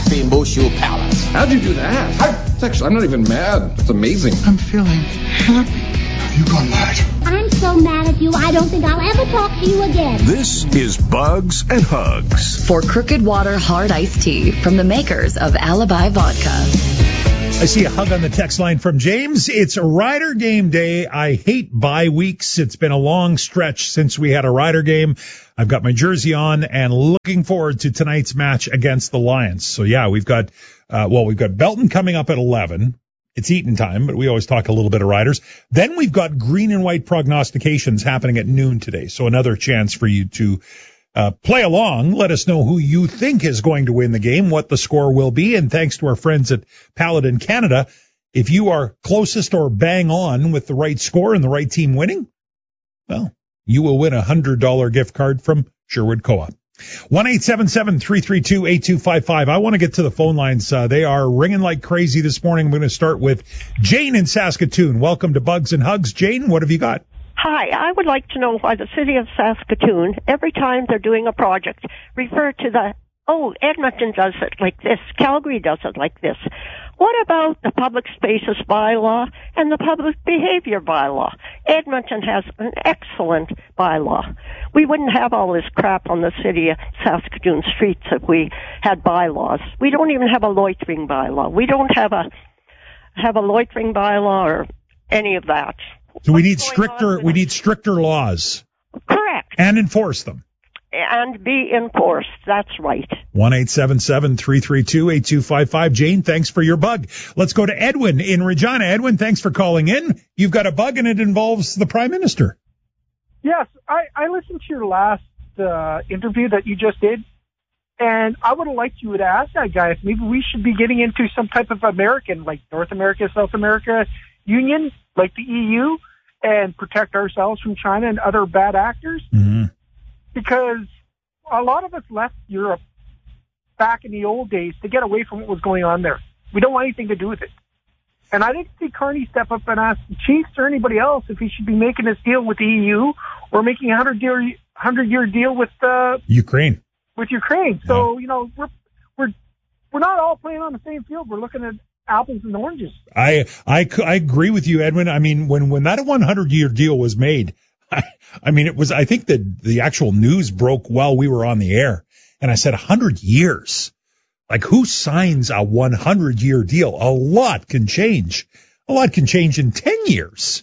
Happy Mushu Palace. How'd you do that? I'm not even mad. It's amazing. I'm feeling happy. Have you gone mad? I'm so mad at you, I don't think I'll ever talk to you again. This is Bugs and Hugs. For Crooked Water Hard Iced Tea from the makers of Alibi Vodka. I see a hug on the text line from James. It's a Rider game day. I hate bye weeks. It's been a long stretch since we had a Rider game. I've got my jersey on and looking forward to tonight's match against the Lions. So yeah, we've got Belton coming up at 11. It's Eaton time, but we always talk a little bit of Riders. Then we've got green and white prognostications happening at noon today. So another chance for you to play along. Let us know who you think is going to win the game, what the score will be. And thanks to our friends at Paladin Canada, if you are closest or bang on with the right score and the right team winning, well, you will win a $100 gift card from Sherwood Co-op. 1-877-332-8255. I want to get to the phone lines. They are ringing like crazy this morning. I'm going to start with Jane in Saskatoon. Welcome to Bugs and Hugs. Jane, what have you got? Hi, I would like to know why the city of Saskatoon, every time they're doing a project, refer to Edmonton does it like this, Calgary does it like this. What about the public spaces bylaw and the public behavior bylaw? Edmonton has an excellent bylaw. We wouldn't have all this crap on the city of Saskatoon streets if we had bylaws. We don't even have a loitering bylaw. We don't have a loitering bylaw or any of that. So we need stricter laws. Correct. And enforce them. And be enforced. That's right. 1-877-332-8255. Jane, thanks for your bug. Let's go to Edwin in Regina. Edwin, thanks for calling in. You've got a bug and it involves the Prime Minister. Yes, I listened to your last interview that you just did, and I would have liked you to ask that guy if maybe we should be getting into some type of American, like North America, South America Union, like the EU, and protect ourselves from China and other bad actors. Mm-hmm. Because a lot of us left Europe back in the old days to get away from what was going on there. We don't want anything to do with it. And I didn't see Carney step up and ask the Chiefs or anybody else if he should be making this deal with the EU or making a 100-year deal with Ukraine. With Ukraine. So, we're not all playing on the same field. We're looking at apples and oranges. I agree with you, Edwin. I mean, when that 100-year deal was made, I think that the actual news broke while we were on the air. And I said, 100 years. Like, who signs a 100-year deal? A lot can change. A lot can change in 10 years.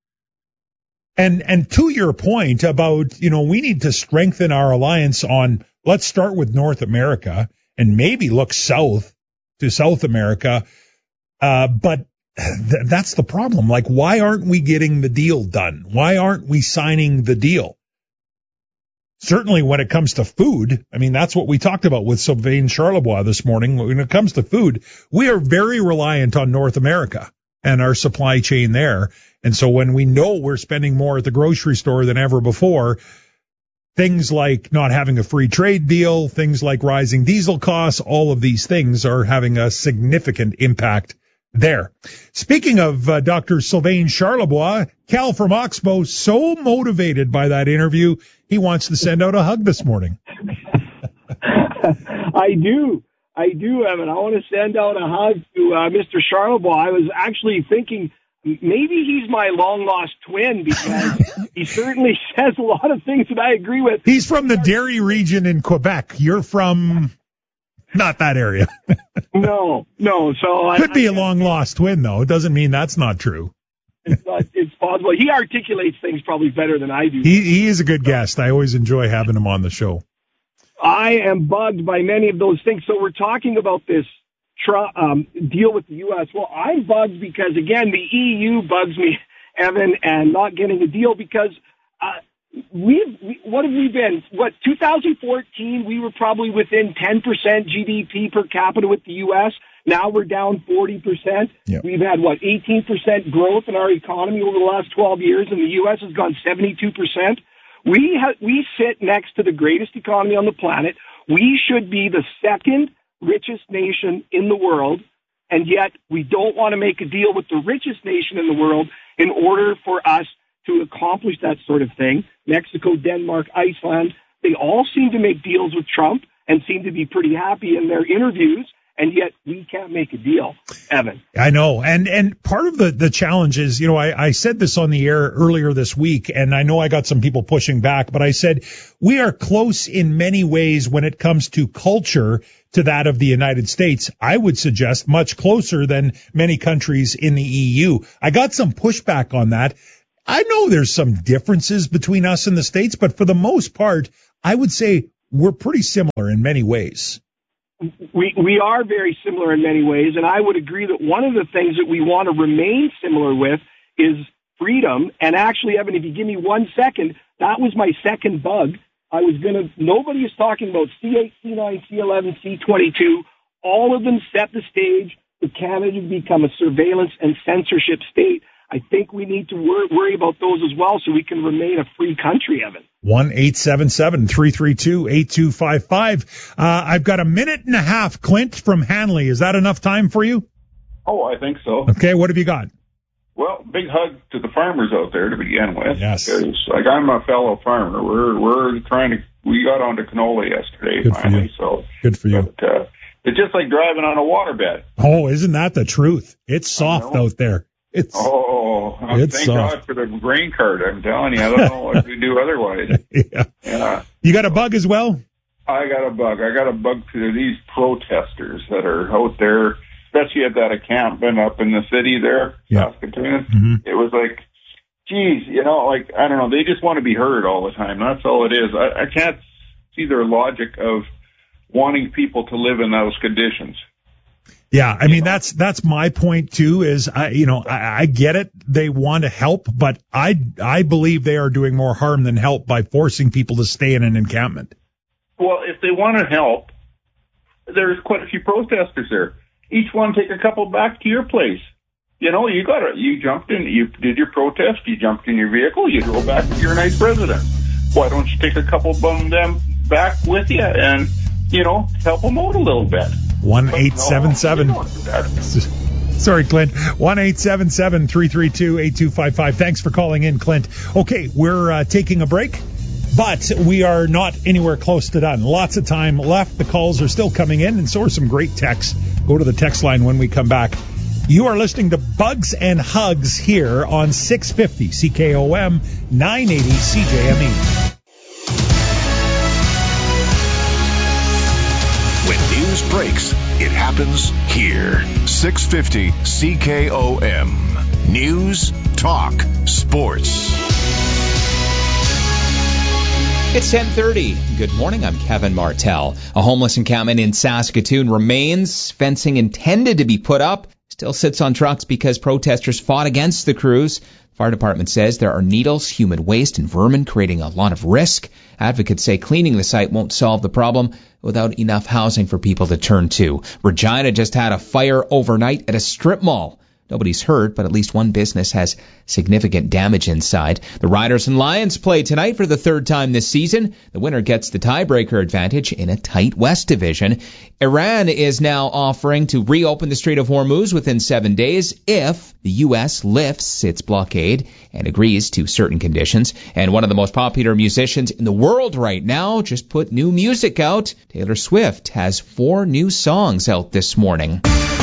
And to your point about, we need to strengthen our alliance on, let's start with North America and maybe look south to South America. But that's the problem. Like, why aren't we getting the deal done? Why aren't we signing the deal? Certainly when it comes to food, that's what we talked about with Sylvain Charlebois this morning. When it comes to food, we are very reliant on North America and our supply chain there. And so when we know we're spending more at the grocery store than ever before, things like not having a free trade deal, things like rising diesel costs, all of these things are having a significant impact there. Speaking of Dr. Sylvain Charlebois, Cal from Oxbow, so motivated by that interview, he wants to send out a hug this morning. I do, Evan. I want to send out a hug to Mr. Charlebois. I was actually thinking maybe he's my long-lost twin because he certainly says a lot of things that I agree with. He's from the Dairy region in Quebec. You're from... not that area. No. So could be a long-lost twin, though. It doesn't mean that's not true. It's possible. He articulates things probably better than I do. He is a good guest. I always enjoy having him on the show. I am bugged by many of those things. So we're talking about this deal with the U.S. Well, I'm bugged because, again, the EU bugs me, Evan, and not getting a deal because what have we been? 2014, we were probably within 10% GDP per capita with the U.S. Now we're down 40%. Yep. We've had, 18% growth in our economy over the last 12 years, and the U.S. has gone 72%. We sit next to the greatest economy on the planet. We should be the second richest nation in the world, and yet we don't want to make a deal with the richest nation in the world in order for us to accomplish that sort of thing. Mexico, Denmark, Iceland, they all seem to make deals with Trump and seem to be pretty happy in their interviews. and yet we can't make a deal, Evan. I know. And part of the challenge is, you know, I said this on the air earlier this week, and I know I got some people pushing back, but I said we are close in many ways when it comes to culture to that of the United States. I would suggest much closer than many countries in the EU. I got some pushback on that. I know there's some differences between us and the States, but for the most part, I would say we're pretty similar in many ways. We are very similar in many ways, and I would agree that one of the things that we want to remain similar with is freedom. And actually, Evan, if you give me 1 second, that was my second bug. Nobody is talking about C8, C9, C11, C22. All of them set the stage for Canada to become a surveillance and censorship state. I think we need to worry about those as well so we can remain a free country, Evan. 1-877-332-8255. I've got a minute and a half. Clint from Hanley. Is that enough time for you? Oh, I think so. Okay, what have you got? Well, big hug to the farmers out there to begin with. Yes. Because, like, I'm a fellow farmer. We got onto canola yesterday. Good finally. for you. Good for you. But, it's just like driving on a waterbed. Oh, isn't that the truth? It's soft out there. Thank soft. God for the grain cart. I'm telling you, I don't know what we do otherwise. Yeah. You got a bug as well? I got a bug to these protesters that are out there, especially at that encampment up in the city there, Saskatoon. Mm-hmm. It was like, geez, you know, like, I don't know, they just want to be heard all the time. That's all it is. I can't see their logic of wanting people to live in those conditions. Yeah, I mean, that's my point too, is I get it. They want to help, but I believe they are doing more harm than help by forcing people to stay in an encampment. Well, if they want to help, there's quite a few protesters there. Each one take a couple back to your place. You know, you jumped in, you did your protest, you jumped in your vehicle, you drove back to your nice residence. Why don't you take a couple of them back with you and, you know, help them out a little bit? 1-877. Sorry, Clint. 1-877-332-8255. Thanks for calling in, Clint. Okay, we're taking a break, but we are not anywhere close to done. Lots of time left. The calls are still coming in, and so are some great texts. Go to the text line when we come back. You are listening to Bugs and Hugs here on 650 CKOM 980 CJME. When news breaks, it happens here. 650 CKOM. News, talk, sports. It's 10:30. Good morning. I'm Kevin Martell. A homeless encampment in Saskatoon remains. Fencing intended to be put up still sits on trucks because protesters fought against the crews. Fire department says there are needles, human waste, and vermin creating a lot of risk. Advocates say cleaning the site won't solve the problem without enough housing for people to turn to. Regina just had a fire overnight at a strip mall. Nobody's hurt, but at least one business has significant damage inside. The Riders and Lions play tonight for the third time this season. The winner gets the tiebreaker advantage in a tight West division. Iran is now offering to reopen the Strait of Hormuz within 7 days if the U.S. lifts its blockade and agrees to certain conditions. And one of the most popular musicians in the world right now just put new music out. Taylor Swift has 4 new songs out this morning.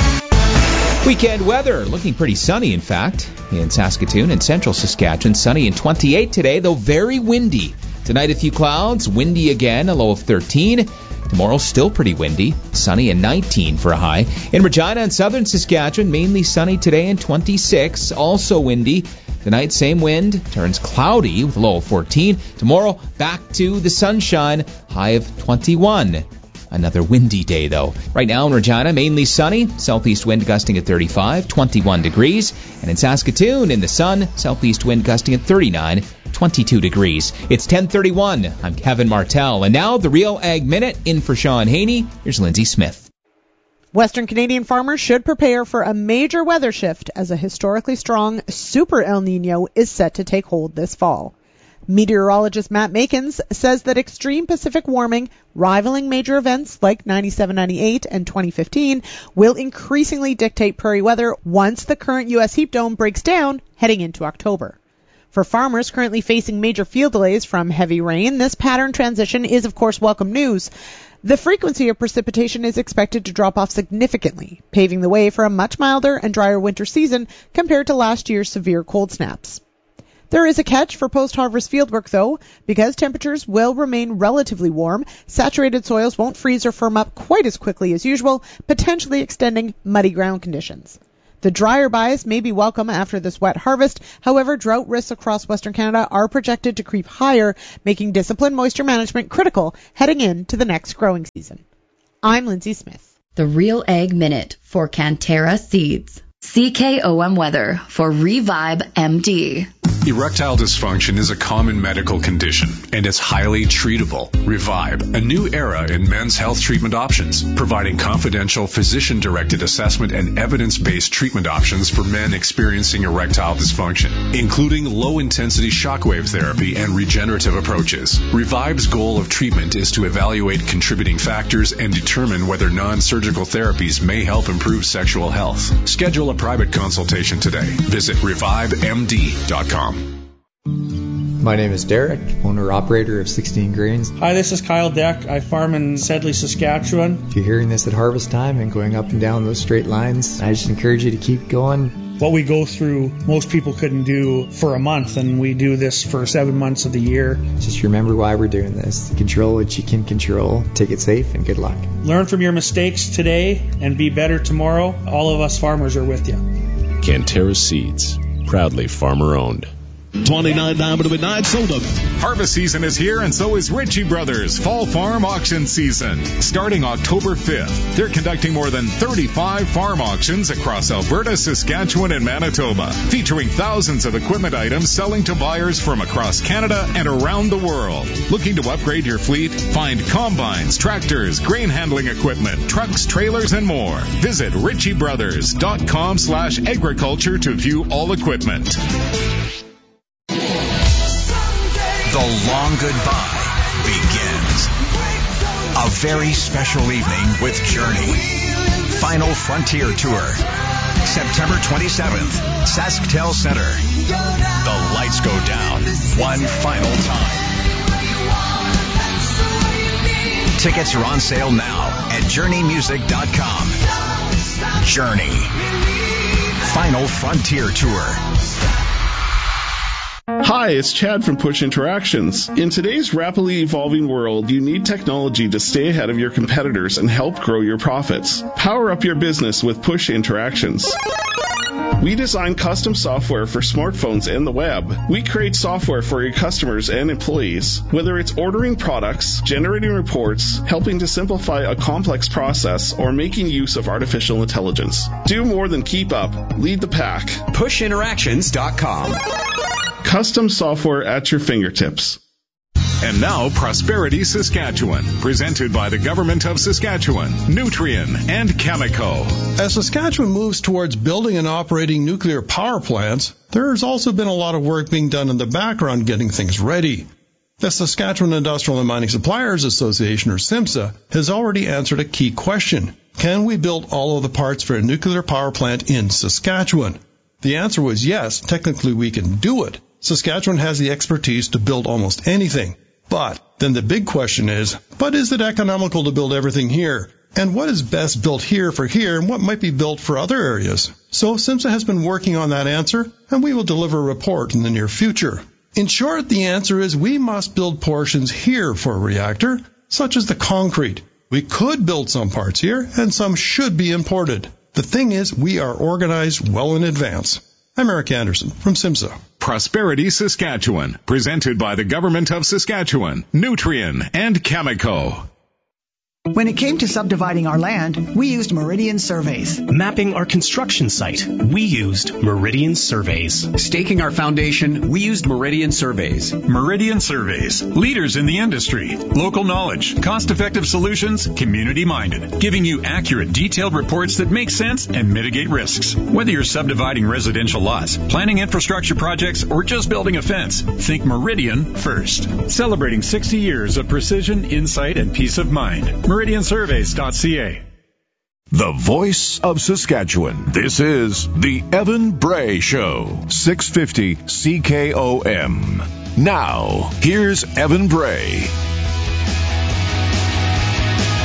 Weekend weather, looking pretty sunny, in fact, in Saskatoon and central Saskatchewan. Sunny and 28 today, though very windy. Tonight, a few clouds, windy again, a low of 13. Tomorrow, still pretty windy, sunny and 19 for a high. In Regina and southern Saskatchewan, mainly sunny today and 26, also windy. Tonight, same wind, turns cloudy with a low of 14. Tomorrow, back to the sunshine, high of 21. Another windy day, though. Right now in Regina, mainly sunny, southeast wind gusting at 35, 21 degrees. And in Saskatoon, in the sun, southeast wind gusting at 39, 22 degrees. It's 10:31. I'm Kevin Martell. And now the Real Ag Minute. In for Sean Haney, here's Lindsay Smith. Western Canadian farmers should prepare for a major weather shift as a historically strong Super El Nino is set to take hold this fall. Meteorologist Matt Makins says that extreme Pacific warming, rivaling major events like 97-98 and 2015, will increasingly dictate prairie weather once the current U.S. heat dome breaks down heading into October. For farmers currently facing major field delays from heavy rain, this pattern transition is, of course, welcome news. The frequency of precipitation is expected to drop off significantly, paving the way for a much milder and drier winter season compared to last year's severe cold snaps. There is a catch for post-harvest fieldwork, though. Because temperatures will remain relatively warm, saturated soils won't freeze or firm up quite as quickly as usual, potentially extending muddy ground conditions. The drier bias may be welcome after this wet harvest. However, drought risks across Western Canada are projected to creep higher, making disciplined moisture management critical heading into the next growing season. I'm Lindsay Smith. The Real Ag Minute for Cantera Seeds. CKOM weather for Revive MD. Erectile dysfunction is a common medical condition, and it's highly treatable. Revive, a new era in men's health treatment options, providing confidential physician-directed assessment and evidence-based treatment options for men experiencing erectile dysfunction, including low-intensity shockwave therapy and regenerative approaches. Revive's goal of treatment is to evaluate contributing factors and determine whether non-surgical therapies may help improve sexual health. Schedule a private consultation today. Visit revivemd.com. My name is Derek, owner-operator of 16 Grains. Hi, this is Kyle Deck. I farm in Sedley, Saskatchewan. If you're hearing this at harvest time and going up and down those straight lines, I just encourage you to keep going. What we go through, most people couldn't do for a month, and we do this for 7 months of the year. Just remember why we're doing this. Control what you can control. Take it safe, and good luck. Learn from your mistakes today and be better tomorrow. All of us farmers are with you. Cantera Seeds, proudly farmer-owned. 29 Diamond to Midnight sold up. Harvest season is here, and so is Ritchie Brothers Fall Farm Auction Season. Starting October 5th, they're conducting more than 35 farm auctions across Alberta, Saskatchewan, and Manitoba, featuring thousands of equipment items selling to buyers from across Canada and around the world. Looking to upgrade your fleet? Find combines, tractors, grain handling equipment, trucks, trailers, and more. Visit ritchiebrothers.com/agriculture to view all equipment. The long goodbye begins. A very special evening with Journey. Final Frontier Tour. September 27th, SaskTel Center. The lights go down one final time. Tickets are on sale now at JourneyMusic.com. Journey. Final Frontier Tour. Hi, it's Chad from Push Interactions. In today's rapidly evolving world, you need technology to stay ahead of your competitors and help grow your profits. Power up your business with Push Interactions. We design custom software for smartphones and the web. We create software for your customers and employees. Whether it's ordering products, generating reports, helping to simplify a complex process, or making use of artificial intelligence. Do more than keep up. Lead the pack. PushInteractions.com. Custom software at your fingertips. And now, Prosperity Saskatchewan, presented by the Government of Saskatchewan, Nutrien, and Cameco. As Saskatchewan moves towards building and operating nuclear power plants, there has also been a lot of work being done in the background getting things ready. The Saskatchewan Industrial and Mining Suppliers Association, or SIMSA, has already answered a key question. Can we build all of the parts for a nuclear power plant in Saskatchewan? The answer was yes, technically we can do it. Saskatchewan has the expertise to build almost anything. But then the big question is it economical to build everything here? And what is best built here for here, and what might be built for other areas? So SIMSA has been working on that answer, and we will deliver a report in the near future. In short, the answer is we must build portions here for a reactor, such as the concrete. We could build some parts here, and some should be imported. The thing is, we are organized well in advance. I'm Eric Anderson from SIMSA. Prosperity Saskatchewan, presented by the Government of Saskatchewan, Nutrien, and Cameco. When it came to subdividing our land, we used Meridian Surveys. Mapping our construction site, we used Meridian Surveys. Staking our foundation, we used Meridian Surveys. Meridian Surveys, leaders in the industry. Local knowledge, cost-effective solutions, community-minded. Giving you accurate, detailed reports that make sense and mitigate risks. Whether you're subdividing residential lots, planning infrastructure projects, or just building a fence, think Meridian first. Celebrating 60 years of precision, insight, and peace of mind. MeridianSurveys.ca. The voice of Saskatchewan. This is the Evan Bray Show, 650 CKOM. Now, here's Evan Bray.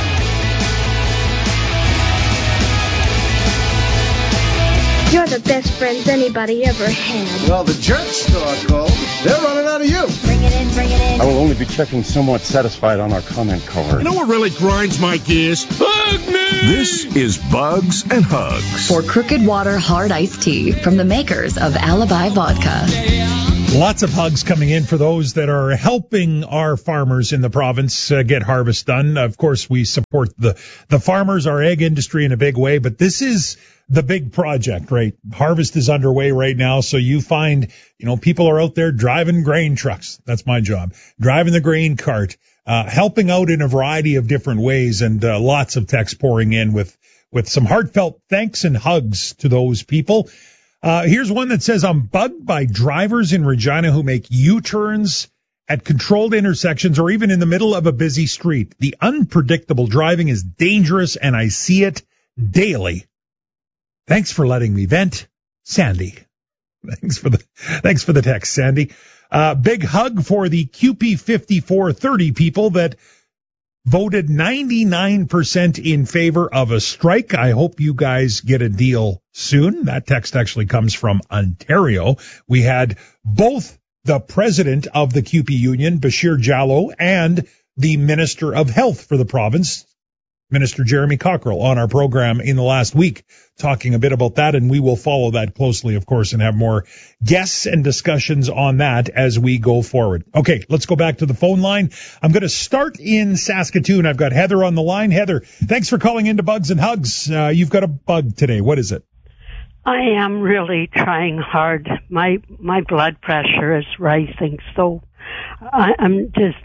You're the best friends anybody ever had. Well, the jerk store called. They're running out of you. Bring it in, bring it in. I will only be checking somewhat satisfied on our comment card. You know what really grinds my gears? Bug me! This is Bugs and Hugs. For Crooked Water Hard Iced Tea from the makers of Alibi Vodka. Lots of hugs coming in for those that are helping our farmers in the province get harvest done. Of course, we support the farmers, our egg industry in a big way, but this is the big project, right? Harvest is underway right now, so you find, people are out there driving grain trucks. That's my job. Driving the grain cart, helping out in a variety of different ways, and lots of texts pouring in with some heartfelt thanks and hugs to those people. Here's one that says, I'm bugged by drivers in Regina who make U-turns at controlled intersections or even in the middle of a busy street. The unpredictable driving is dangerous, and I see it daily. Thanks for letting me vent, Sandy. Thanks for the text, Sandy. Big hug for the QP 5430 people that voted 99% in favor of a strike. I hope you guys get a deal soon. That text actually comes from Ontario. We had both the president of the QP union, Bashir Jallow, and the Minister of Health for the province, Minister Jeremy Cockrell, on our program in the last week, talking a bit about that, and we will follow that closely, of course, and have more guests and discussions on that as we go forward. Okay, let's go back to the phone line. I'm going to start in Saskatoon. I've got Heather on the line. Heather, thanks for calling into Bugs and Hugs. You've got a bug today. What is it? I am really trying hard. My blood pressure is rising, so I'm just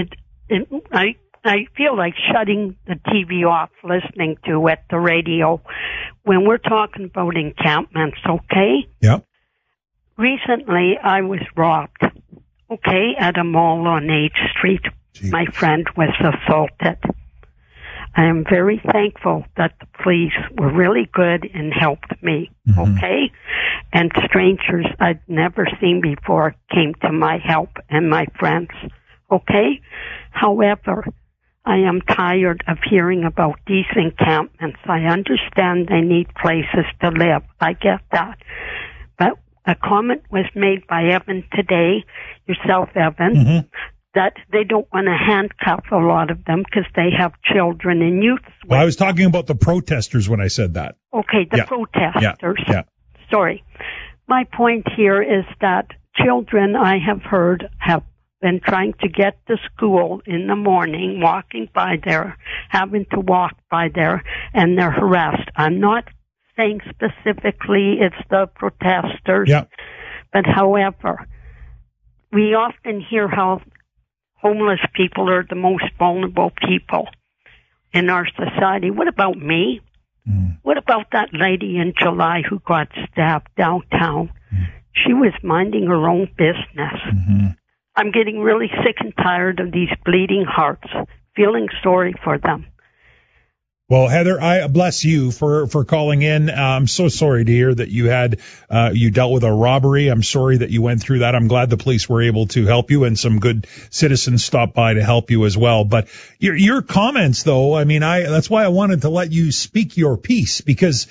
I feel like shutting the TV off, listening to at the radio when we're talking about encampments, okay? Yep. Recently, I was robbed, okay, at a mall on 8th Street. Jeez. My friend was assaulted. I am very thankful that the police were really good and helped me, okay? And strangers I'd never seen before came to my help and my friends, okay? However, I am tired of hearing about these encampments. I understand they need places to live. I get that. But a comment was made by Evan today, yourself, Evan, that they don't want to handcuff a lot of them because they have children and youth. Well, I was talking about the protesters when I said that. Okay, the protesters. Yeah. Sorry. My point here is that children, I have heard, have been trying to get to school in the morning, walking by there, having to walk by there, and they're harassed. I'm not saying specifically it's the protesters, but however, we often hear how homeless people are the most vulnerable people in our society. What about me? What about that lady in July who got stabbed downtown? She was minding her own business. I'm getting really sick and tired of these bleeding hearts, feeling sorry for them. Well, Heather, I bless you for calling in. I'm so sorry to hear that you dealt with a robbery. I'm sorry that you went through that. I'm glad the police were able to help you and some good citizens stopped by to help you as well. But your comments, though, that's why I wanted to let you speak your piece, because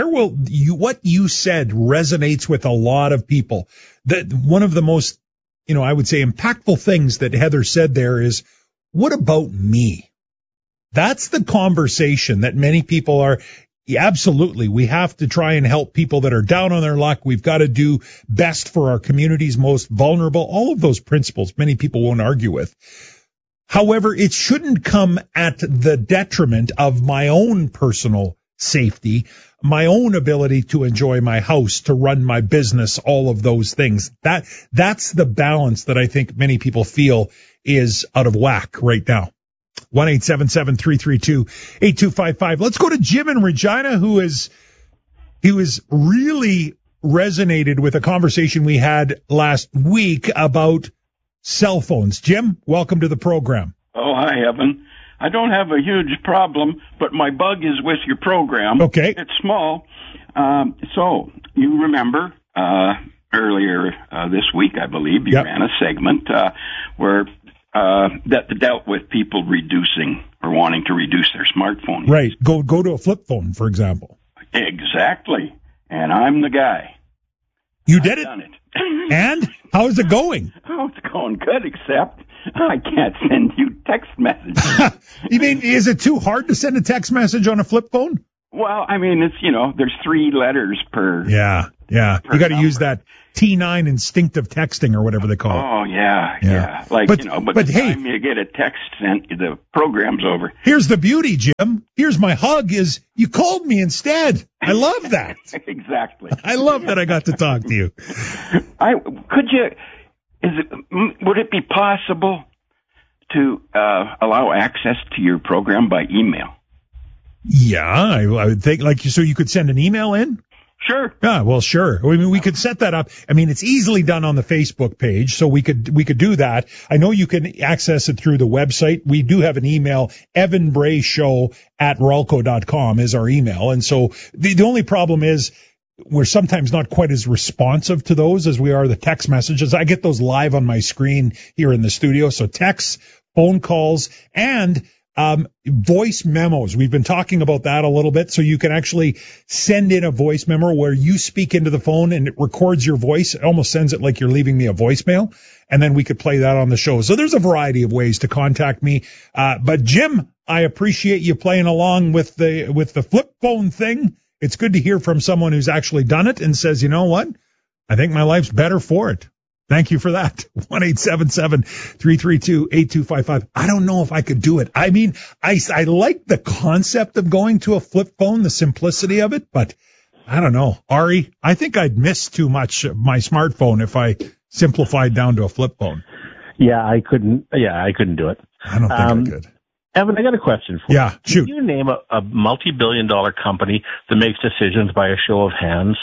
what you said resonates with a lot of people. That one of the most, I would say impactful things that Heather said there is, what about me? That's the conversation that many people are. Absolutely. We have to try and help people that are down on their luck. We've got to do best for our communities most vulnerable. All of those principles many people won't argue with. However, it shouldn't come at the detriment of my own personal safety, my own ability to enjoy my house, to run my business, all of those things. That's the balance that I think many people feel is out of whack right now. 1-877-332-8255. Let's go to Jim in Regina, he was really resonated with a conversation we had last week about cell phones. Jim, welcome to the program. Oh, hi, Evan. I don't have a huge problem, but my bug is with your program. Okay. It's small. So you remember earlier this week, I believe, you ran a segment where that dealt with people reducing or wanting to reduce their smartphone use. Right. Go to a flip phone, for example. Exactly. and I'm the guy. You did it? Done it. And? How's it going? Oh, it's going good, except I can't send you text messages. You mean, is it too hard to send a text message on a flip phone? Well, I mean, it's, there's 3 letters per. Yeah. You got to use that T9 instinctive texting or whatever they call it. Oh, yeah. Like, but the time you get a text sent, the program's over. Here's the beauty, Jim. Here's my hug is you called me instead. I love that. Exactly. I love that I got to talk to you. Would it be possible to allow access to your program by email? Yeah, I would think so you could send an email in? Sure. Yeah, well, sure. I mean, we could set that up. I mean, it's easily done on the Facebook page, so we could do that. I know you can access it through the website. We do have an email, evanbrayshow@ralco.com is our email. And so the only problem is we're sometimes not quite as responsive to those as we are the text messages. I get those live on my screen here in the studio. So texts, phone calls, and voice memos. We've been talking about that a little bit. So you can actually send in a voice memo where you speak into the phone and it records your voice. It almost sends it like you're leaving me a voicemail. And then we could play that on the show. So there's a variety of ways to contact me. But Jim, I appreciate you playing along with the flip phone thing. It's good to hear from someone who's actually done it and says, you know what? I think my life's better for it. Thank you for that. 1-877-332-8255. I don't know if I could do it. I mean, I like the concept of going to a flip phone, the simplicity of it, but I don't know. Ari, I think I'd miss too much of my smartphone if I simplified down to a flip phone. Yeah, I couldn't do it. I don't think I could. Evan, I got a question for you. Yeah, shoot. Can you name a multi-billion-dollar company that makes decisions by a show of hands?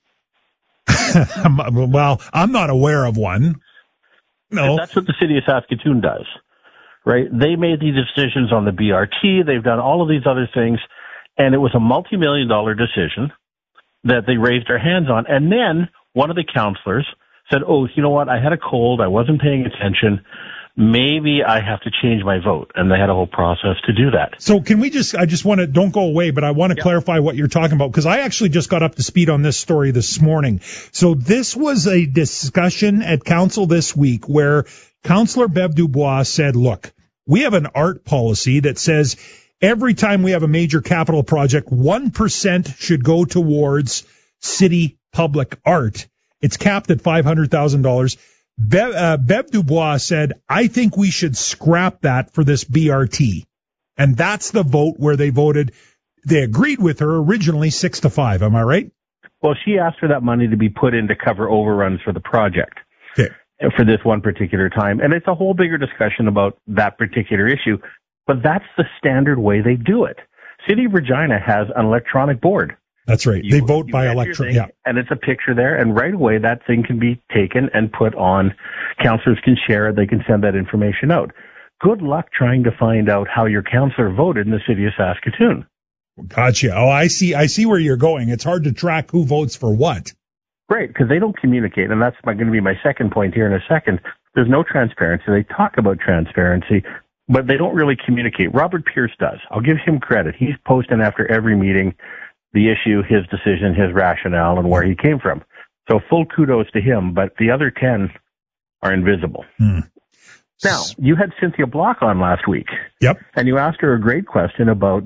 Well, I'm not aware of one. No. That's what the city of Saskatoon does, right? They made these decisions on the BRT. They've done all of these other things, and it was a multi-million-dollar decision that they raised their hands on. And then one of the councillors said, oh, you know what? I had a cold. I wasn't paying attention. Maybe I have to change my vote. And they had a whole process to do that. So can we I just want to, don't go away, but I want to clarify what you're talking about, because I actually just got up to speed on this story this morning. So this was a discussion at council this week where Councillor Bev Dubois said, look, we have an art policy that says every time we have a major capital project, 1% should go towards city public art. It's capped at $500,000. Bev Dubois said, I think we should scrap that for this BRT. And that's the vote where they agreed with her originally 6-5. Am I right? Well, she asked for that money to be put in to cover overruns for the project for this one particular time. And it's a whole bigger discussion about that particular issue. But that's the standard way they do it. City of Regina has an electronic board. That's right. They vote by electronic. Yeah. And it's a picture there, and right away that thing can be taken and put on. Councillors can share it. They can send that information out. Good luck trying to find out how your councillor voted in the city of Saskatoon. Gotcha. Oh, I see where you're going. It's hard to track who votes for what. Right, because they don't communicate, and that's going to be my second point here in a second. There's no transparency. They talk about transparency, but they don't really communicate. Robert Pierce does. I'll give him credit. He's posting after every meeting the issue, his decision, his rationale, and where he came from. So full kudos to him, but the other 10 are invisible. Now, you had Cynthia Block on last week. Yep. And you asked her a great question about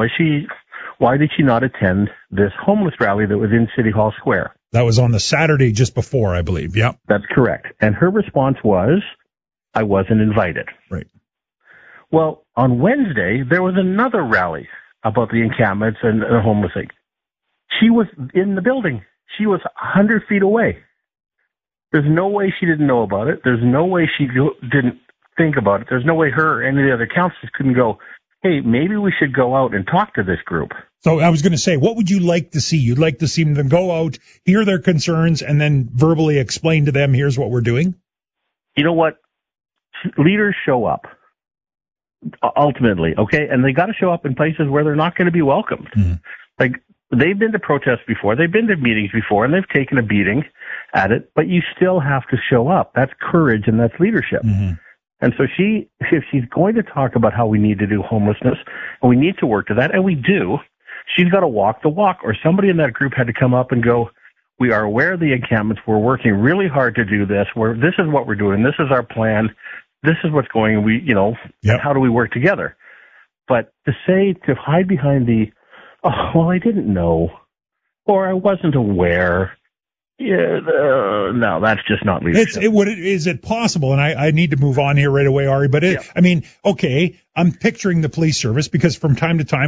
why did she not attend this homeless rally that was in City Hall Square? That was on the Saturday just before, I believe. Yep. That's correct. And her response was, I wasn't invited. Right. Well, on Wednesday, there was another rally about the encampments and the homeless thing. She was in the building. She was 100 feet away. There's no way she didn't know about it. There's no way she didn't think about it. There's no way her or any of the other councillors couldn't go, hey, maybe we should go out and talk to this group. So I was going to say, what would you like to see? You'd like to see them go out, hear their concerns, and then verbally explain to them, here's what we're doing? You know what? Leaders show up, ultimately, okay? And they got to show up in places where they're not going to be welcomed. Mm-hmm. Like, they've been to protests before, they've been to meetings before, and they've taken a beating at it, but you still have to show up. That's courage and that's leadership. Mm-hmm. And so if she's going to talk about how we need to do homelessness, and we need to work to that, and we do, She's got to walk the walk, or somebody in that group had to come up and go, we are aware of the encampments. We're working really hard to do this. This is what we're doing. This is our plan. This is what's going. How do we work together? But to hide behind I didn't know, or I wasn't aware. No, that's just not leadership. Is it possible? And I need to move on here right away, Ari. But I'm picturing the police service, because from time to time